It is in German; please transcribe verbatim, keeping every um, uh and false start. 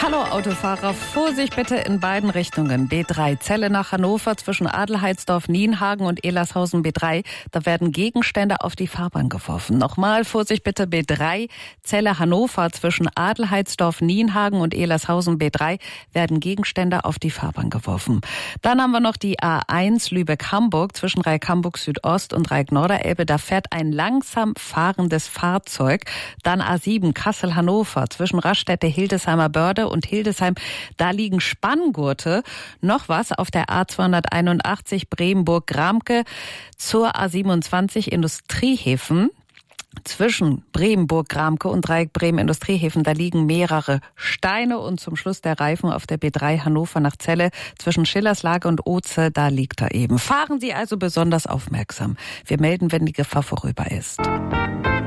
Hallo Autofahrer, Vorsicht bitte in beiden Richtungen. B drei Celle nach Hannover zwischen Adelheidsdorf, Nienhagen und Elershausen B drei. Da werden Gegenstände auf die Fahrbahn geworfen. Nochmal Vorsicht bitte B drei Celle Hannover zwischen Adelheidsdorf, Nienhagen und Elershausen B drei werden Gegenstände auf die Fahrbahn geworfen. Dann haben wir noch die A eins Lübeck-Hamburg zwischen Reik-Hamburg Südost und Reik-Norderelbe. Da fährt ein langsam fahrendes Fahrzeug. Dann A sieben Kassel-Hannover zwischen Raststätte, Hildesheimer Börde und Hildesheim, da liegen Spanngurte. Noch was auf der A zweihunderteinundachtzig Bremenburg-Gramke zur A siebenundzwanzig Industriehäfen. Zwischen Bremenburg-Gramke und Dreieck-Bremen-Industriehäfen, da liegen mehrere Steine und zum Schluss der Reifen auf der B drei Hannover nach Celle zwischen Schillerslage und Oze, da liegt er eben. Fahren Sie also besonders aufmerksam. Wir melden, wenn die Gefahr vorüber ist.